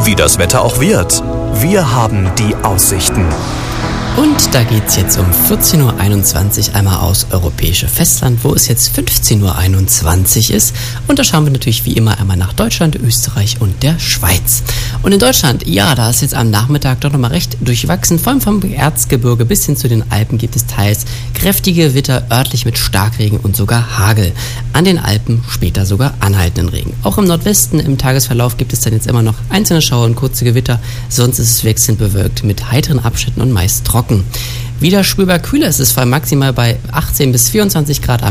wie das Wetter auch wird. Wir haben die Aussichten. Und da geht's jetzt um 14.21 Uhr einmal aus europäische Festland, wo es jetzt 15.21 Uhr ist. Und da schauen wir natürlich wie immer einmal nach Deutschland, Österreich und der Schweiz. Und in Deutschland, ja, da ist jetzt am Nachmittag doch nochmal recht durchwachsen. Vor allem vom Erzgebirge bis hin zu den Alpen gibt es teils kräftige Gewitter, örtlich mit Starkregen und sogar Hagel. An den Alpen später sogar anhaltenden Regen. Auch im Nordwesten im Tagesverlauf gibt es dann jetzt immer noch einzelne Schauer und kurze Gewitter. Sonst ist es wechselnd bewölkt mit heiteren Abschnitten und meist trocken. Wieder spürbar kühler ist es, vor allem maximal bei 18 bis 24 Grad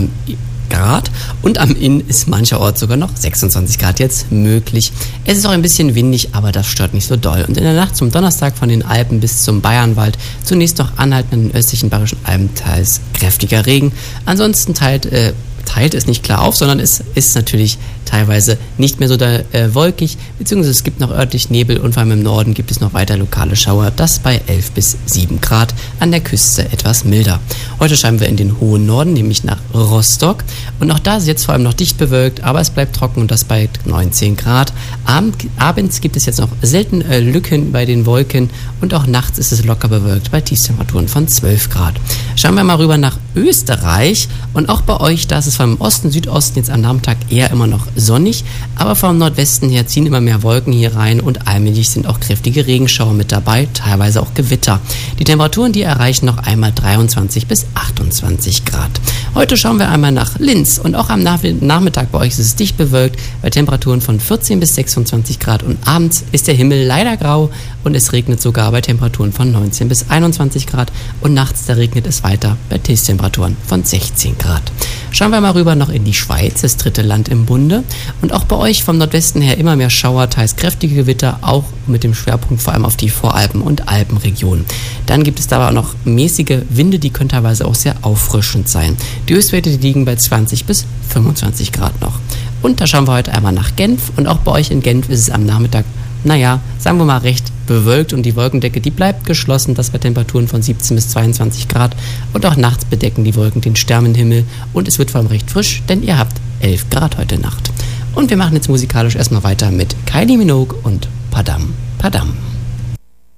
und am Inn ist mancherorts sogar noch 26 Grad jetzt möglich. Es ist auch ein bisschen windig, aber das stört nicht so doll. Und in der Nacht zum Donnerstag von den Alpen bis zum Bayernwald zunächst noch anhaltenden östlichen Bayerischen Alpen teils kräftiger Regen. Ansonsten teilt es nicht klar auf, sondern es ist natürlich teilweise nicht mehr so wolkig, beziehungsweise es gibt noch örtlich Nebel und vor allem im Norden gibt es noch weiter lokale Schauer, das bei 11 bis 7 Grad, an der Küste etwas milder. Heute schauen wir in den hohen Norden, nämlich nach Rostock, und auch da ist es jetzt vor allem noch dicht bewölkt, aber es bleibt trocken und das bei 19 Grad. Abends gibt es jetzt noch selten Lücken bei den Wolken und auch nachts ist es locker bewölkt bei Tiefstemperaturen von 12 Grad. Schauen wir mal rüber nach Österreich und auch bei euch, da ist es vom Osten, Südosten jetzt am Nachmittag eher immer noch sonnig, aber vom Nordwesten her ziehen immer mehr Wolken hier rein und allmählich sind auch kräftige Regenschauer mit dabei, teilweise auch Gewitter. Die Temperaturen, die erreichen noch einmal 23 bis 28 Grad. Heute schauen wir einmal nach Linz und auch am Nachmittag bei euch ist es dicht bewölkt bei Temperaturen von 14 bis 26 Grad und abends ist der Himmel leider grau und es regnet sogar bei Temperaturen von 19 bis 21 Grad und nachts da regnet es weiter bei Tiefstemperaturen von 16 Grad. Schauen wir mal rüber noch in die Schweiz, das dritte Land im Bunde. Und auch bei euch vom Nordwesten her immer mehr Schauer, teils kräftige Gewitter, auch mit dem Schwerpunkt vor allem auf die Voralpen- und Alpenregionen. Dann gibt es da aber auch noch mäßige Winde, die können teilweise auch sehr auffrischend sein. Die Höchstwerte, die liegen bei 20 bis 25 Grad noch. Und da schauen wir heute einmal nach Genf. Und auch bei euch in Genf ist es am Nachmittag, sagen wir mal recht bewölkt und die Wolkendecke, die bleibt geschlossen, das bei Temperaturen von 17 bis 22 Grad und auch nachts bedecken die Wolken den Sternenhimmel und es wird vor allem recht frisch, denn ihr habt 11 Grad heute Nacht. Und wir machen jetzt musikalisch erstmal weiter mit Kylie Minogue und Padam Padam.